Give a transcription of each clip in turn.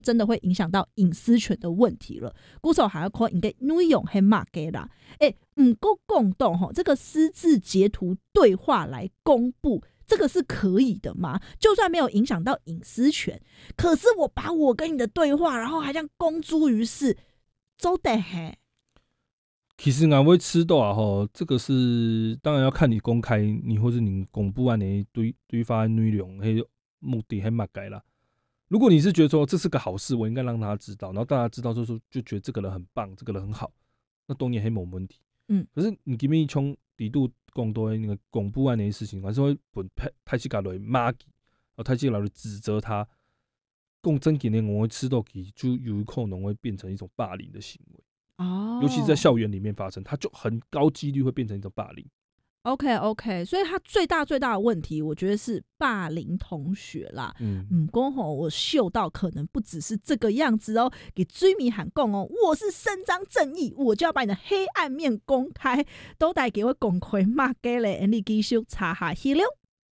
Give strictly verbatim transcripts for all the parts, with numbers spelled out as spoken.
真的会影响到隐私权的问题了。古手还要看应该内容很骂给啦，哎，唔够共动吼，这个私自截图对话来公布，这个是可以的吗？就算没有影响到隐私权，可是我把我跟你的对话，然后还这样公诸于世，走得嘿。 其实俺会吃豆啊吼，这个是当然要看你公开你或是你公布案的对对发内容，嘿目的还蛮改啦。如果你是觉得说这是个好事，我应该让大家知道，然后大家知道就说就觉得这个人很棒，这个人很好，那当然还没问题。 嗯， 可是你今天从底度更多的那个公布案的事情，还是会本太起家来骂，然太起来指责他，共真几年我会吃豆起，就有可能会变成一种霸凌的行为。 哦， 尤其是在校园里面发生，它就很高几率会变成一种霸凌。 OK OK， 所以他最大最大的问题，我觉得是霸凌同学啦。嗯嗯，过后我嗅到可能不只是这个样子哦，给追迷喊供哦，我是伸张正义，我就要把你的黑暗面公开，都带给我公开骂给嘞，你继续查下去了。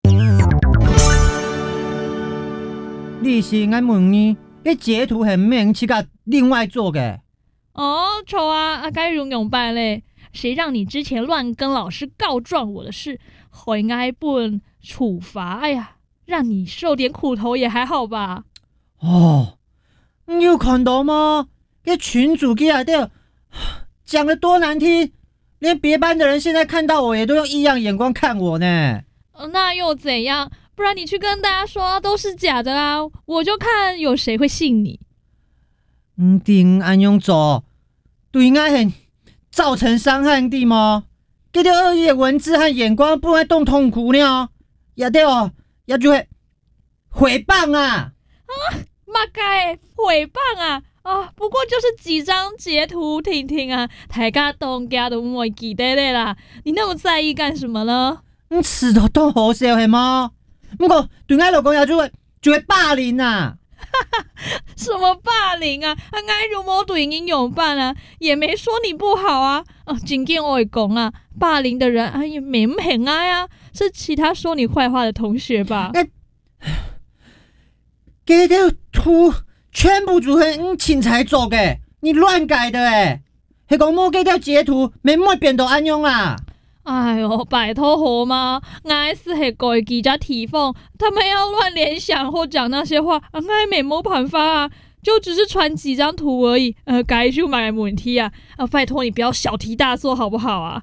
你是俺问你，这截图很明是个另外做的。 哦，丑啊！啊，该用用办嘞。谁让你之前乱跟老师告状我的事，应该不处罚？哎呀，让你受点苦头也还好吧？ 哦，你有看到吗？这群主给来的讲得多难听，连别班的人现在看到我也都用异样眼光看我呢。 呃、那又怎样？不然你去跟大家说都是假的啊，我就看有谁会信你。 唔定安样做，对我很造成伤害的吗？这条恶意的文字和眼光不会动痛苦呢？也对哦，也就会诽谤啊！ 啊，妈该诽谤啊！啊，不过就是几张截图听听啊，大家当家都唔会记得的啦。你那么在意干什么呢？ 你吃都都好笑系吗？不过对我来讲，也就会就会霸凌啊！ 什么霸凌啊？啊，爱如某对应用办啊，也没说你不好啊。啊，真见我讲啊，霸凌的人啊也没很爱啊，是其他说你坏话的同学吧？ 哎，这条图全部都是你亲才做的，你乱改的哎！是讲某这条截图没没变到安样啦。 哎呦，拜托好吗？俺是黑鬼记者提讽，他们要乱联想或讲那些话，俺没没办法啊，就只是传几张图而已，呃，改就买问题啊，啊，拜托你不要小题大做好不好啊？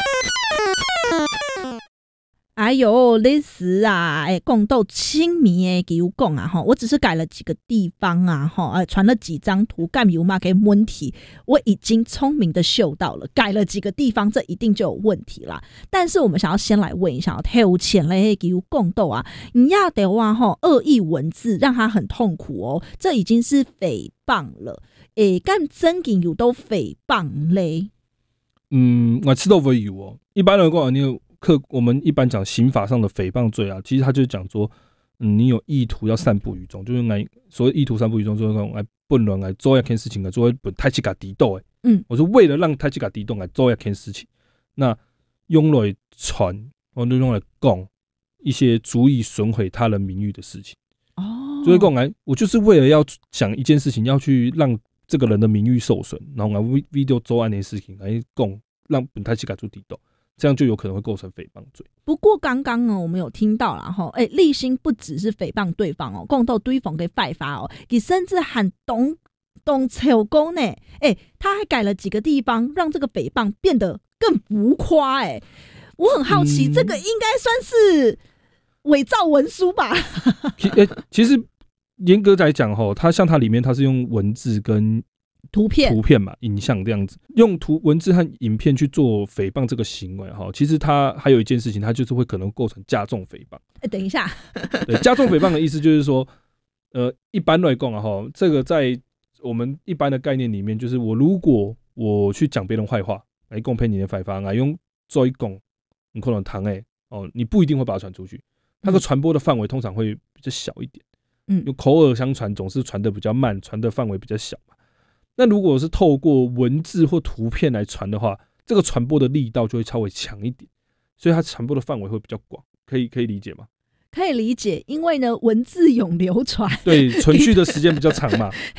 哎呦，历史啊，哎，讲到清明诶，给我讲啊，哈，我只是改了几个地方啊，哈，哎，传了几张图，干有嘛给问题，我已经聪明的嗅到了，改了几个地方，这一定就有问题啦。但是我们想要先来问一下，有钱嘞，给我讲到啊，你要得话哈，恶意文字让他很痛苦哦，这已经是诽谤了，诶，干真嘅有都诽谤嘞。 嗯，我知道会有哦，一般来讲，你有。课我们一般讲刑法上的诽谤罪啊，其实他就讲说，嗯，你有意图要散布于众，就是来所谓意图散布于众，就是讲来混乱来做一件事情来做本太起甲敌斗诶。嗯，我说为了让太起甲敌斗来做一件事情，那用来传，或者用来讲一些足以损毁他人名誉的事情。哦，所以讲来，我就是为了要讲一件事情，要去让这个人的名誉受损，然后来 video 做案的事情来讲，让本太起甲做敌斗。这样就有可能会构成诽谤罪。 不过刚刚呢，我们有听到啦，吼，哎，立新不只是诽谤对方哦，共斗对方给拜发哦，你甚至喊董董丑公呢，哎，他还改了几个地方，让这个诽谤变得更浮夸。哎，我很好奇，嗯、这个应该算是伪造文书吧？ 其, 欸、其实严格来讲，吼，它像它里面它是用文字跟。 图片、 图片嘛，影像这样子，用图、文字和影片去做诽谤这个行为哈，其实它还有一件事情，它就是会可能构成加重诽谤。 哎、欸，等一下， 对，加重诽谤的意思就是说，呃，一般来讲啊哈，这个在我们一般的概念里面，就是我如果我去讲别人坏话来公骗你的坏话，来用做一讲，你可能糖哎哦，你不一定会把它传出去，它的传播的范围通常会比较小一点。嗯，用口耳相传总是传的比较慢，传的范围比较小嘛。那如果是透过文字或图片来传的话，这个传播的力道就会稍微强一点，所以它传播的范围会比较广，可以可以理解吗？ 可以理解，因为呢文字永流传， 对，存续的时间比较长嘛。